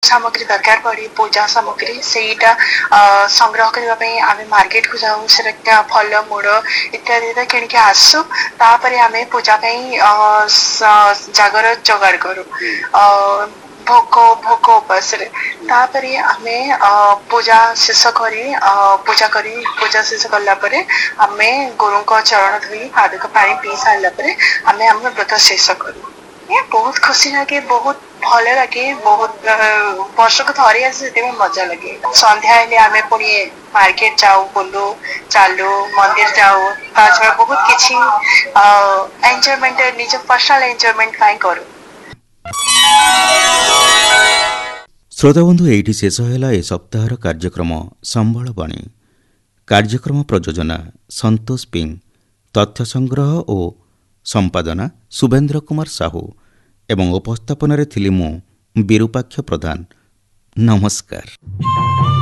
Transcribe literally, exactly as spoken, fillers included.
सामग्री दरकार पड़े पूजा सामग्री सेटा संग्रह करने आम मार्केट को जाऊँ से फल मूड़ इत्यादि किणिक आसू तापर आम पूजा जागर जोगाड़ करूँ भोक भोक उपास तापरे आमे पूजा शेष करी पूजा करी पूजा शेष कला परे आमे गुरु को चरण धोई पादक पानी पी सारा परे आमे आम व्रत शेष करूँ। ये बहुत खुशी लगे बहुत भल लगे बहुत वर्ष को थरी आसे मजा लगे। संध्या आमे पुणी मार्केट जाऊ बुलू चालू मंदिर जाऊ ता बहुत किसी एंजॉयमेंट निज पर्सनल एंजॉयमेंट करूँ। श्रोताबंधु एठी शेष है ए सप्ताहर कार्यक्रम संबल बाणी। कार्यक्रम प्रयोजना संतोष पिंग, तथ्य संग्रह और संपादना शुभेन्द्र कुमार साहू एवं उपस्थापन थिली मु विरूपाक्ष प्रधान। नमस्कार।